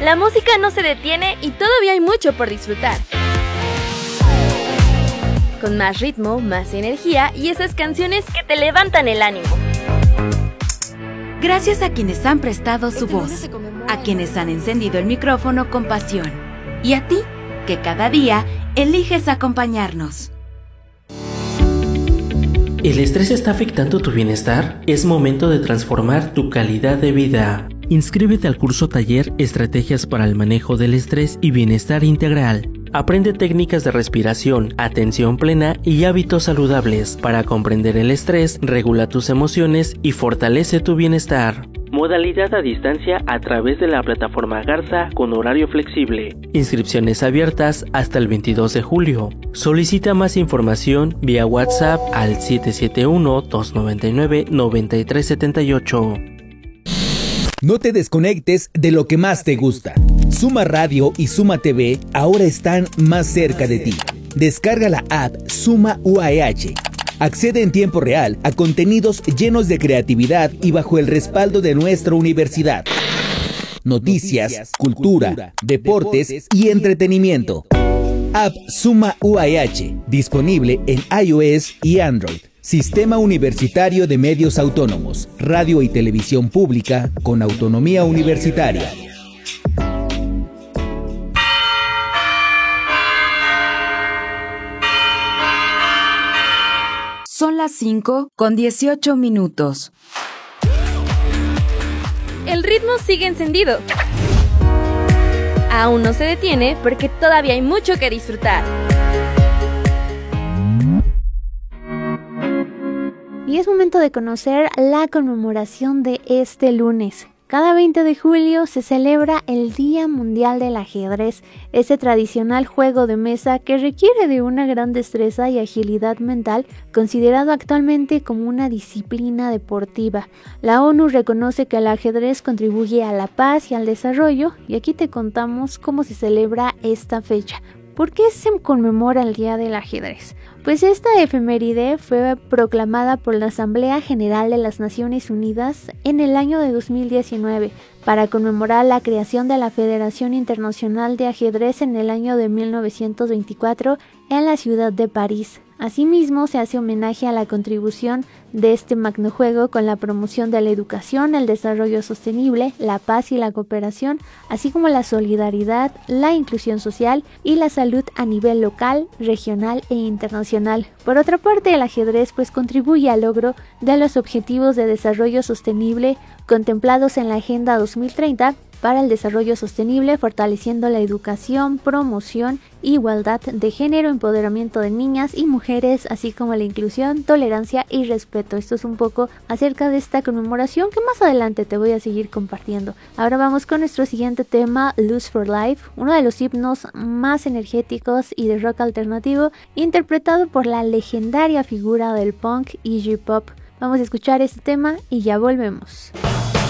La música no se detiene y todavía hay mucho por disfrutar. Con más ritmo, más energía y esas canciones que te levantan el ánimo. Gracias a quienes han prestado su voz, a quienes han encendido el micrófono con pasión, y a ti, que cada día eliges acompañarnos. ¿El estrés está afectando tu bienestar? Es momento de transformar tu calidad de vida. Inscríbete al curso taller Estrategias para el manejo del estrés y bienestar integral. Aprende técnicas de respiración, atención plena y hábitos saludables para comprender el estrés, regula tus emociones y fortalece tu bienestar. Modalidad a distancia a través de la plataforma Garza con horario flexible. Inscripciones abiertas hasta el 22 de julio. Solicita más información vía WhatsApp al 771-299-9378. No te desconectes de lo que más te gusta. Suma Radio y Suma TV ahora están más cerca de ti. Descarga la app Suma UAEH. Accede en tiempo real a contenidos llenos de creatividad y bajo el respaldo de nuestra universidad. Noticias, cultura, deportes y entretenimiento. App Suma UAEH, disponible en iOS y Android. Sistema Universitario de Medios Autónomos, radio y televisión pública con autonomía universitaria. Son las 5:18. El ritmo sigue encendido. Aún no se detiene porque todavía hay mucho que disfrutar. Y es momento de conocer la conmemoración de este lunes. Cada 20 de julio se celebra el Día Mundial del Ajedrez, ese tradicional juego de mesa que requiere de una gran destreza y agilidad mental, considerado actualmente como una disciplina deportiva. La ONU reconoce que el ajedrez contribuye a la paz y al desarrollo, y aquí te contamos cómo se celebra esta fecha. ¿Por qué se conmemora el Día del Ajedrez? Pues esta efeméride fue proclamada por la Asamblea General de las Naciones Unidas en el año de 2019 para conmemorar la creación de la Federación Internacional de Ajedrez en el año de 1924 en la ciudad de París. Asimismo, se hace homenaje a la contribución de este magno juego con la promoción de la educación, el desarrollo sostenible, la paz y la cooperación, así como la solidaridad, la inclusión social y la salud a nivel local, regional e internacional. Por otra parte, el ajedrez contribuye al logro de los objetivos de desarrollo sostenible contemplados en la Agenda 2030 para el desarrollo sostenible, fortaleciendo la educación, promoción, igualdad de género, empoderamiento de niñas y mujeres, así como la inclusión, tolerancia y respeto. Esto es un poco acerca de esta conmemoración que más adelante te voy a seguir compartiendo. Ahora vamos con nuestro siguiente tema, Lose for Life, uno de los himnos más energéticos y de rock alternativo, interpretado por la legendaria figura del punk Iggy Pop. Vamos a escuchar este tema y ya volvemos.